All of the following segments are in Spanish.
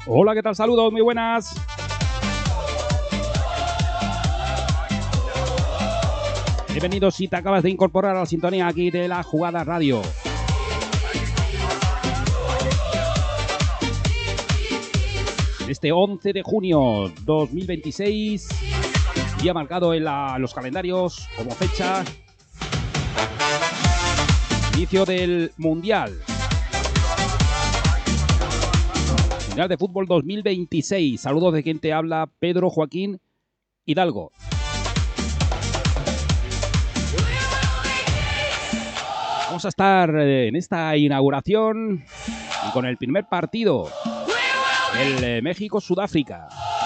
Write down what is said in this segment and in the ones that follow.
Hola, ¿qué tal? Saludos, muy buenas. Bienvenidos si te acabas de incorporar a la sintonía aquí de La Jugada Radio. Este 11 de junio 2026, día marcado en los calendarios como fecha, inicio del Mundial. Mundial de Fútbol 2026. Saludos de quien te habla, Pedro Joaquín Hidalgo. Vamos a estar en esta inauguración y con el primer partido, el México-Sudáfrica.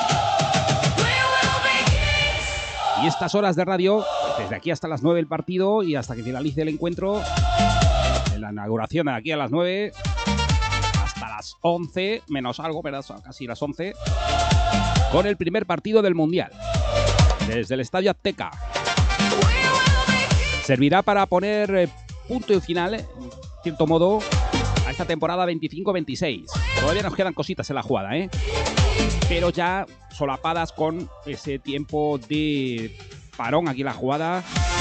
Y estas horas de radio, desde aquí hasta las 9 el partido y hasta que finalice el encuentro, en la inauguración de aquí a las 9 hasta las 11, menos algo, ¿verdad? Casi las 11, con el primer partido del Mundial, desde el Estadio Azteca. Servirá para poner punto y final, en cierto modo, a esta temporada 25-26. Todavía nos quedan cositas en la jugada, pero ya solapadas con ese tiempo de parón aquí en la jugada,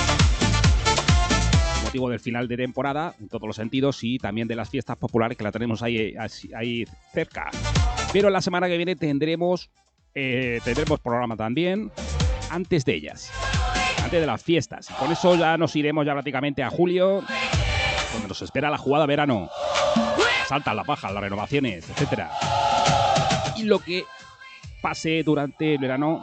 motivo del final de temporada, en todos los sentidos, y también de las fiestas populares que la tenemos ahí cerca. Pero la semana que viene tendremos programa también, antes de ellas, antes de las fiestas. Con eso ya nos iremos ya prácticamente a julio, donde nos espera la jugada verano. Las altas, las bajas, las renovaciones, etcétera. Y lo que pase durante el verano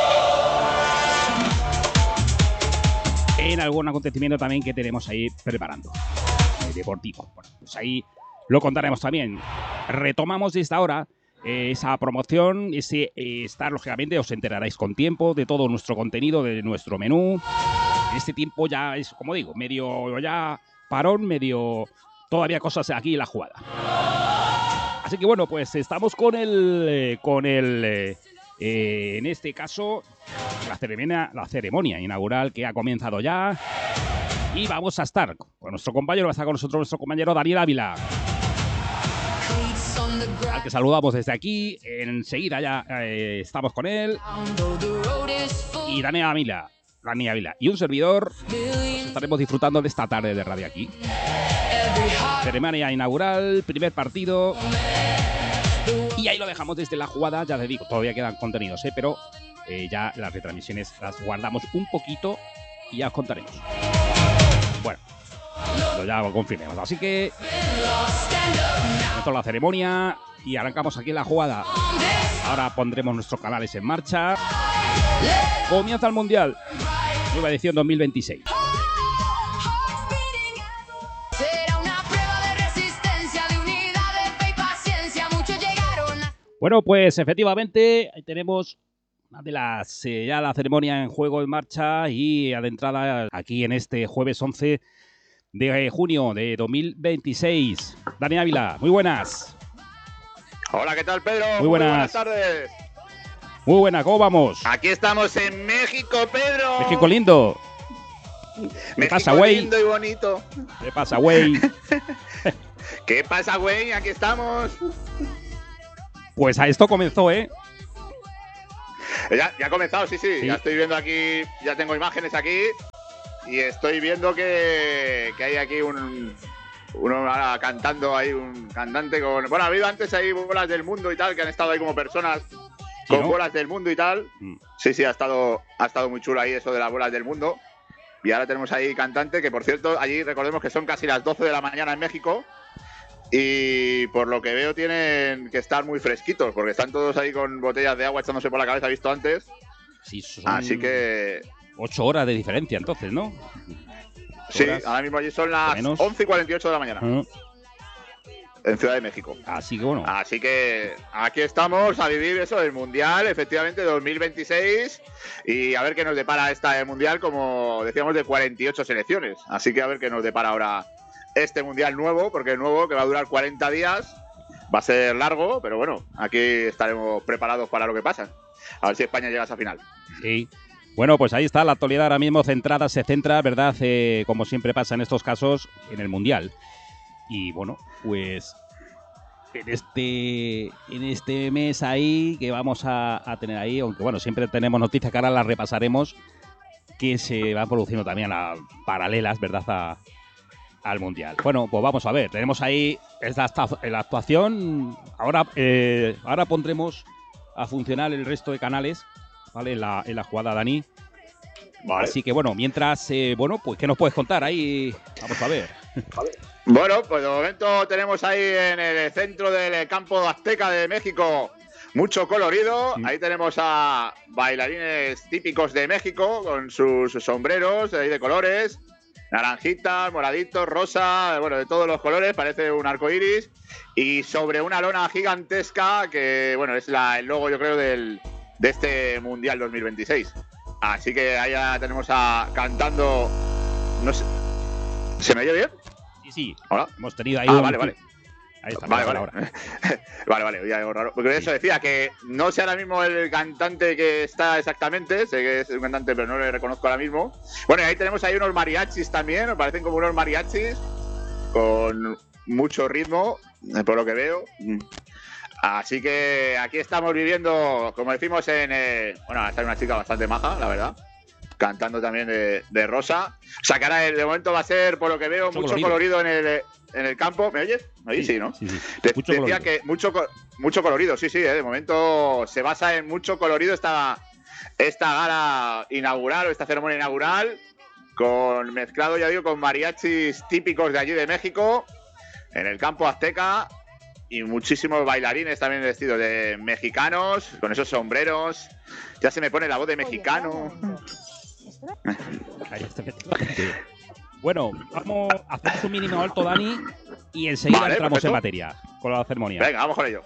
en algún acontecimiento también que tenemos ahí preparando, deportivo. Bueno, pues ahí lo contaremos también. Retomamos desde ahora esa promoción, ese estar, lógicamente, os enteraréis con tiempo de todo nuestro contenido, de nuestro menú. Este tiempo ya es, como digo, medio ya parón, medio todavía cosas aquí en la jugada. Así que bueno, pues estamos con el en este caso, la ceremonia inaugural que ha comenzado ya. Y vamos a estar con nuestro compañero, va a estar con nosotros nuestro compañero Daniel Ávila, al que saludamos desde aquí. Enseguida ya estamos con él. Y Daniel Ávila y un servidor, pues estaremos disfrutando de esta tarde de radio aquí. Ceremonia inaugural, primer partido. Y ahí lo dejamos desde la jugada, ya te digo, todavía quedan contenidos, pero ya las retransmisiones las guardamos un poquito y ya os contaremos. Bueno, ya lo confirmemos. Así que esto es la ceremonia y arrancamos aquí en la jugada. Ahora pondremos nuestros canales en marcha. Comienza el Mundial, nueva edición 2026. Bueno, pues efectivamente tenemos una de las ya la ceremonia en juego en marcha y adentrada aquí en este jueves 11 de junio de 2026. Dani Ávila, muy buenas. Hola, ¿qué tal, Pedro? Muy buenas. Muy buenas tardes. Muy buena, ¿cómo vamos? Aquí estamos en México, Pedro. México lindo. ¿Qué pasa, güey? Lindo y bonito. ¿Qué pasa, güey? ¿Qué pasa, güey? Aquí estamos. Pues a esto comenzó, Ya ha comenzado, sí. Ya estoy viendo aquí, ya tengo imágenes aquí y estoy viendo que hay aquí uno ahora cantando, hay un cantante con... Bueno, ha habido antes ahí bolas del mundo y tal, que han estado ahí como personas con bolas del mundo y tal. Sí, ha estado muy chulo ahí eso de las bolas del mundo. Y ahora tenemos ahí cantante, que por cierto, allí recordemos que son casi las 12 de la mañana en México. Y por lo que veo tienen que estar muy fresquitos, porque están todos ahí con botellas de agua echándose por la cabeza, visto antes. Sí, son así que 8 horas de diferencia entonces, ¿no? Sí, ahora mismo allí son las 11:48 de la mañana. En Ciudad de México. Así que bueno. Así que aquí estamos a vivir eso, el Mundial, efectivamente, 2026. Y a ver qué nos depara esta Mundial, como decíamos, de 48 selecciones. Así que a ver qué nos depara ahora este Mundial nuevo, porque el nuevo, que va a durar 40 días, va a ser largo, pero bueno, aquí estaremos preparados para lo que pasa. A ver si España llega a esa final. Sí. Bueno, pues ahí está la actualidad ahora mismo se centra, ¿verdad? Como siempre pasa en estos casos, en el Mundial. Y bueno, pues en este mes ahí que vamos a tener ahí, aunque bueno, siempre tenemos noticias que ahora las repasaremos, que se van produciendo también paralelas, ¿verdad?, al Mundial. Bueno, pues vamos a ver, tenemos ahí la actuación. Ahora pondremos a funcionar el resto de canales, ¿vale? En la jugada, Dani. Vale. Así que bueno, mientras, pues ¿qué nos puedes contar ahí? Vamos a ver. Vale. Bueno, pues de momento tenemos ahí en el centro del campo azteca de México mucho colorido. Sí. Ahí tenemos a bailarines típicos de México con sus sombreros ahí de colores, naranjitas, moraditos, rosa, bueno, de todos los colores, parece un arco iris. Y sobre una lona gigantesca que, bueno, es el logo, yo creo, de este Mundial 2026. Así que ahí ya tenemos cantando, no sé, ¿se me oye bien? Sí. ¿Hola? Hemos tenido ahí vale. Ahí está. Vale. vale, oye, algo raro. Porque eso decía que no sé ahora mismo el cantante que está exactamente, sé que es un cantante, pero no le reconozco ahora mismo. Bueno, y ahí tenemos ahí unos mariachis también, me parecen como unos mariachis con mucho ritmo, por lo que veo. Así que aquí estamos viviendo, como decimos, bueno, está una chica bastante maja, la verdad, cantando también de rosa. O sea, que ahora de momento va a ser, por lo que veo, mucho colorido en el campo. ¿Me oyes? ¿Me oyes? Sí, ¿no? Sí. Decía que mucho colorido, sí. De momento se basa en mucho colorido esta gala inaugural o esta ceremonia inaugural, con mezclado, ya digo, con mariachis típicos de allí de México, en el campo azteca. Y muchísimos bailarines también vestidos de mexicanos, con esos sombreros. Ya se me pone la voz de mexicano. Bueno, vamos a hacer un mínimo alto, Dani, y enseguida entramos en materia con la ceremonia. Venga, vamos con ello.